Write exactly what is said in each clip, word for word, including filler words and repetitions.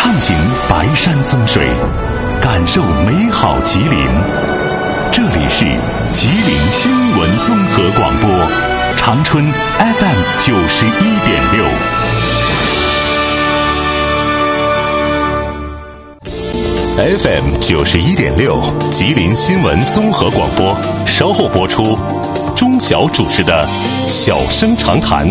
畅行白山松水，感受美好吉林。这里是吉林新闻综合广播，长春 F M 九十一点六。F M 九十一点六，吉林新闻综合广播，稍后播出。钟晓主持的《小声长谈》。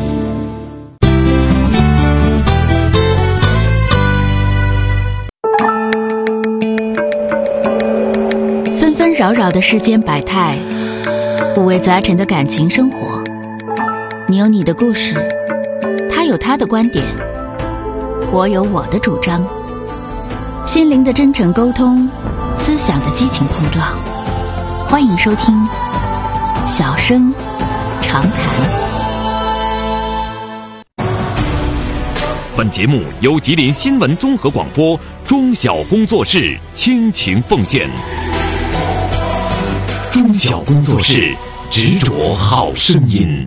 纷纷扰扰的世间百态，五味杂陈的感情生活。你有你的故事，他有他的观点，我有我的主张。心灵的真诚沟通，思想的激情碰撞。欢迎收听小声长谈。 本节目由吉林新闻综合广播中小工作室倾情奉献。中小工作室执着好声音。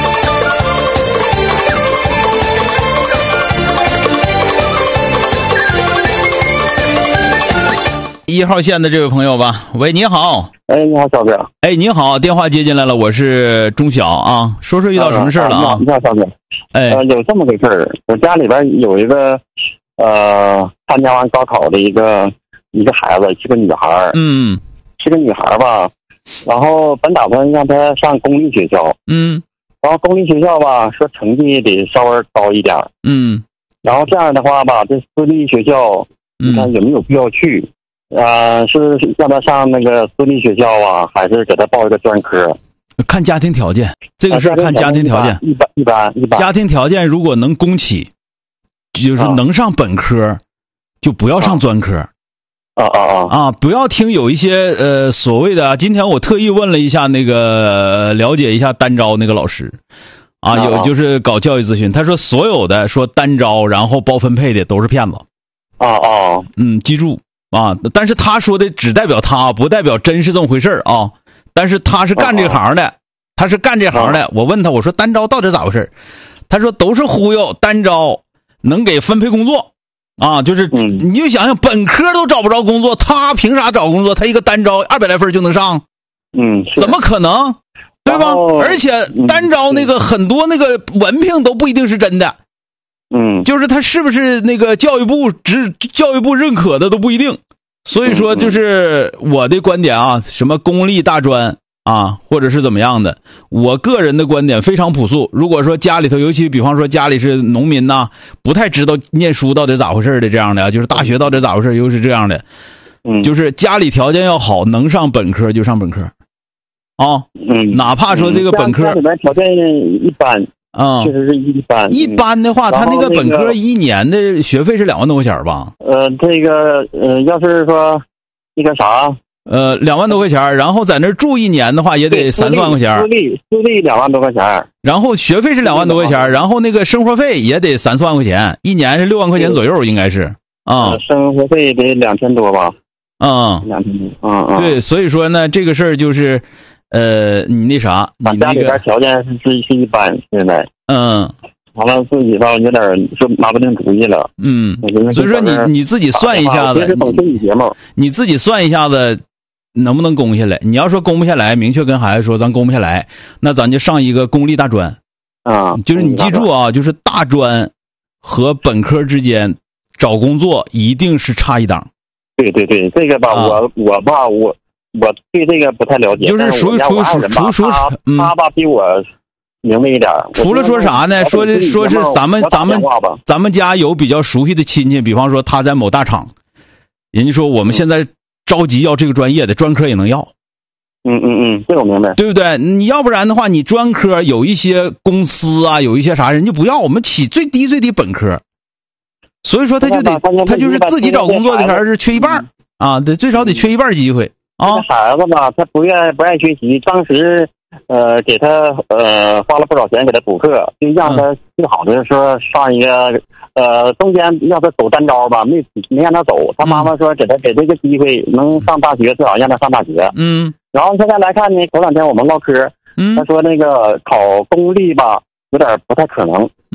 一号线的这位朋友吧，喂，你好。 哎，你好，小哥。 哎，你好，电话接进来了，我是钟晓啊，说说遇到什么事了啊？ 你好，小哥。 哎， 呃，有这么个事儿，我家里边有一个呃参加完高考的一个一个孩子，是个女孩。 嗯， 是个女孩吧，然后本打算让她上公立学校。 嗯， 然后公立学校吧，说成绩得稍微高一点。 嗯， 然后这样的话吧，这私立学校，你看有没有必要去？呃，是让他上那个私立学校啊，还是给他报一个专科？ 看家庭条件，这个事儿看家庭条件， 一般一般一般。 家庭条件如果能供起，就是能上本科，就不要上专科。 啊啊啊！ 啊，不要听有一些呃所谓的，今天我特意问了一下那个了解一下单招那个老师，啊，有就是搞教育咨询，他说所有的说单招然后包分配的都是骗子。 啊啊， 嗯，记住。啊，但是他说的只代表他，不代表真是这么回事啊。但是他是干这行的，他是干这行的。我问他，我说单招到底咋回事？他说都是忽悠，单招能给分配工作啊，就是你就想想，本科都找不着工作，他凭啥找工作？他一个单招二百来分就能上？ 嗯， 怎么可能？对吧？而且单招那个很多那个文凭都不一定是真的。 嗯， 就是他是不是那个教育部只教育部认可的都不一定，所以说就是我的观点啊，什么公立大专啊，或者是怎么样的，我个人的观点非常朴素。如果说家里头，尤其比方说家里是农民呐、啊，不太知道念书到底咋回事的这样的，就是大学到底咋回事，又是这样的， 嗯， 就是家里条件要好，能上本科就上本科，啊， 嗯， 哪怕说这个本科家里面条件一般。 啊、 嗯，确实是一般。 一般的话，他那个本科一年的学费是两万多块钱吧？ 呃，这个呃，要是说那个啥， 呃，两万多块钱，然后在那住一年的话，也得三四万块钱。 私立私立两万多块钱， 然后学费是两万多块钱，然后那个生活费也得三四万块钱，一年是六万块钱左右，应该是啊、 呃。生活费得两千多吧？ 嗯， 两千多，嗯嗯。 对，所以说呢，这个事儿就是。呃，你那啥，你那个家里边条件是是是一般，现在， 嗯， 完了自己吧有点就拿不定主意了， 嗯，所以说你你自己算一下子，你自己算一下子能不能攻下来？你要说攻不下来，明确跟孩子说咱攻不下来，那咱就上一个公立大专， 啊， 就是你记住啊，就是大专和本科之间找工作一定是差一档。 对对对，这个吧，啊、我我吧我。我对这个不太了解， 就是属于属于属于属于他吧比我明白一点。 除了说啥呢？说的说是咱们咱们咱们家有比较熟悉的亲戚，比方说他在某大厂，人家说我们现在着急要这个专业的，专科也能要。 嗯嗯嗯，这我明白， 对不对？你要不然的话，你专科有一些公司啊，有一些啥人就不要，我们起最低最低本科。所以说他就得他就是自己找工作的时候是缺一半啊，得最少得缺一半机会。啊， 孩子吧，他不愿不爱学习，当时呃给他呃花了不少钱给他补课，就让他最好的说上一个呃中间让他走单招吧，没没让他走。他妈妈说给他给这个机会能上大学，最好让他上大学。 嗯， 然后现在来看呢，头两天我们唠嗑， 嗯， 他说那个考公立吧有点不太可能。